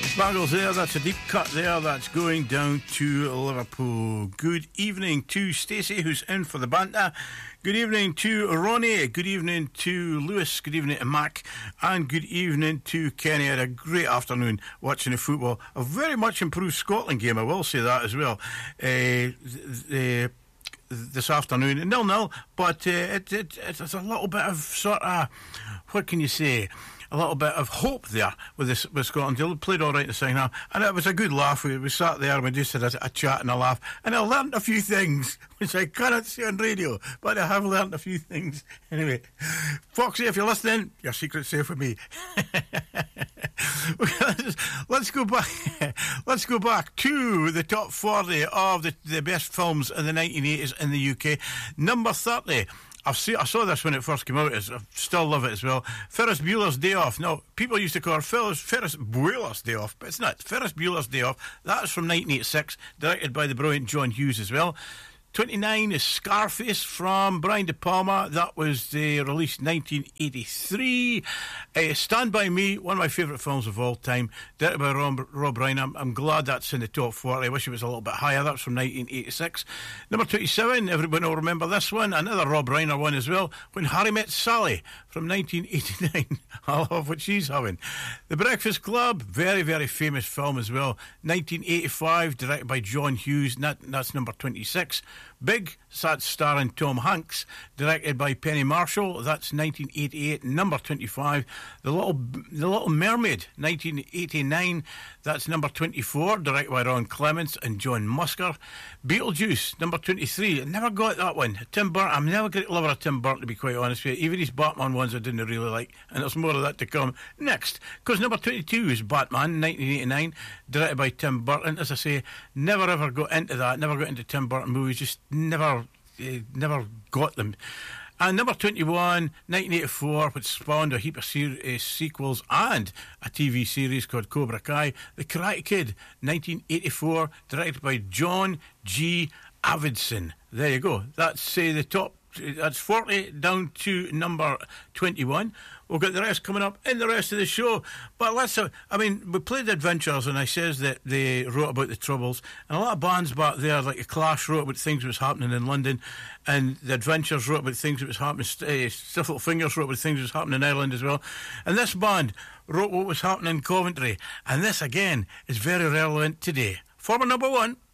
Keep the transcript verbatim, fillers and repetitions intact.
Bangles there, that's a deep cut there, that's going down to Liverpool. Good evening to Stacey, who's in for the banter. Good evening to Ronnie, good evening to Lewis, good evening to Mac, and good evening to Kenny. I had a great afternoon watching the football. A very much improved Scotland game, I will say that as well. Uh, the this afternoon, nil nil, but uh, it, it, it's a little bit of sort of, what can you say, a little bit of hope there with this with Scotland. They played all right in the second half, and it was a good laugh. We, we sat there and we just had a, a chat and a laugh, and I learnt a few things which I cannot say on radio, but I have learnt a few things anyway. Foxy, if you're listening, your secret's safe with me. Let's go back. Let's go back to the top forty of the, the best films in the nineteen eighties in the U K. Number thirty. I've see, I saw this when it first came out. I still love it as well. Ferris Bueller's Day Off. No, people used to call it Ferris, Ferris Bueller's Day Off, but it's not. Ferris Bueller's Day Off. That's from nineteen eighty-six, directed by the brilliant John Hughes as well. twenty-nine is Scarface from Brian De Palma. That was uh, released nineteen eighty-three. Uh, Stand By Me, one of my favourite films of all time, directed by Rob, Rob Reiner. I'm, I'm glad that's in the top forty. I wish it was a little bit higher. That's from nineteen eighty-six. Number twenty-seven, everyone will remember this one. Another Rob Reiner one as well. When Harry Met Sally from nineteen eighty-nine. I love what she's having. The Breakfast Club, very, very famous film as well. nineteen eighty-five, directed by John Hughes. That, that's number twenty-six. Big, that's starring Tom Hanks, directed by Penny Marshall. That's nineteen eighty-eight, number twenty-five. The Little The Little Mermaid, nineteen eighty-nine. That's number twenty-four, directed by Ron Clements and John Musker. Beetlejuice, number twenty-three. I never got that one. Tim Burton. I'm never a great lover of Tim Burton, to be quite honest with you. Even his Batman ones I didn't really like, and there's more of that to come next. Because number twenty-two is Batman, nineteen eighty-nine, directed by Tim Burton. As I say, never ever got into that. Never got into Tim Burton movies. Just never, uh, never got them. And number twenty-one, nineteen eighty-four, which spawned a heap of se- uh, sequels and a T V series called Cobra Kai. The Karate Kid, nineteen eighty-four, directed by John G. Avildsen. There you go. That's uh, the top. That's forty down to number twenty-one. We've got the rest coming up in the rest of the show. But let's, uh, I mean, we played Adventures, and I says that they wrote about the Troubles. And a lot of bands back there, like the Clash, wrote about things that was happening in London. And the Adventures wrote about things that was happening. Uh, Stiff Little Fingers wrote about things that was happening in Ireland as well. And this band wrote what was happening in Coventry. And this, again, is very relevant today. Former number one.